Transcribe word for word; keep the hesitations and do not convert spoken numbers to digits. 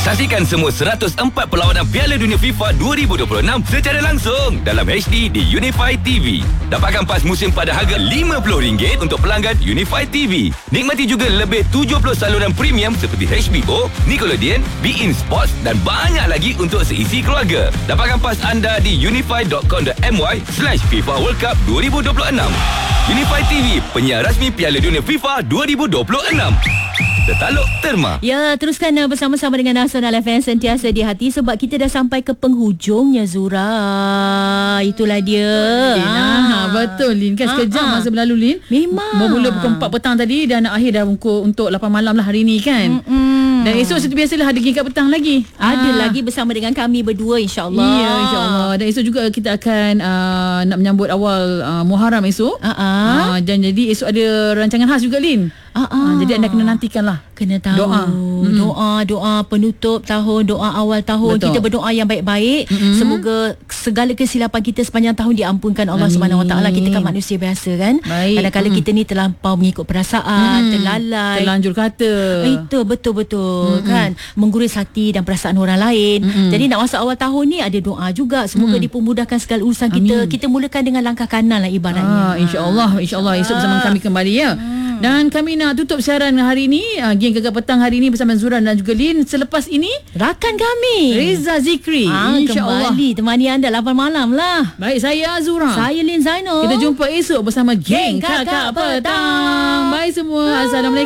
Saksikan semua seratus empat perlawanan Piala Dunia FIFA dua ribu dua puluh enam secara langsung dalam H D di Unify T V. Dapatkan pas musim pada harga lima puluh ringgit untuk pelanggan Unify T V. Nikmati juga lebih tujuh puluh saluran premium seperti H B O, Nickelodeon, beIN Sports dan banyak lagi untuk seisi keluarga. Dapatkan pas anda di unify dot com dot my slash FIFA World Cup dua ribu dua puluh enam. Unify T V, penyiar rasmi Piala Dunia FIFA dua ribu dua puluh enam. Tertaluk Terma. Ya, teruskan bersama-sama dengan Nasional F M sentiasa di hati sebab kita dah sampai ke penghujungnya, Zura. Itulah dia. Lin, ha. Betul, Lin. Kan sekejap ha, ha. masa berlalu, Lin. Memang. Bermula pukul empat petang tadi dan akhir dah untuk, untuk lapan malam lah hari ni kan. Mm-mm. Dan esok seperti biasalah ada King Kat Petang lagi. Ada ha. lagi bersama dengan kami berdua, insyaAllah. Ya, insyaAllah. Dan esok juga kita akan uh, nak menyambut awal uh, Muharram esok. Uh-uh. Uh, dan jadi esok ada rancangan khas juga, Lin. Uh-uh. Uh, jadi anda kena nantikan lah. Kena tahu Doa. Mm-hmm. Doa Doa penutup tahun, doa awal tahun. Betul. Kita berdoa yang baik-baik. Mm-hmm. Semoga segala kesilapan kita sepanjang tahun diampunkan Allah Subhanahu Wa Taala. Kita kan manusia biasa kan. Baik. Kadang-kadang mm-hmm. kita ni terlampau mengikut perasaan, mm-hmm. terlalai, terlanjur kata. Itu betul-betul mm-hmm. kan, menggurus hati dan perasaan orang lain. Mm-hmm. Jadi nak masuk awal tahun ni ada doa juga. Semoga mm-hmm. dipermudahkan segala urusan kita. Amin. Kita mulakan dengan langkah kanan lah ibaratnya. Ah, InsyaAllah InsyaAllah esok bersama kami kembali ya. Hmm. Dan kami nak tutup siaran hari ini, uh, Geng Gegar Petang hari ini bersama Zuran dan juga Lin. Selepas ini rakan kami Reza Zikri ah, InsyaAllah kembali temani anda lapan malam lah. Baik, saya Azura, saya Lin Zainul. Kita jumpa esok bersama Geng Geng Kakak Kakak Petang. Petang. Bye semua. Assalamualaikum.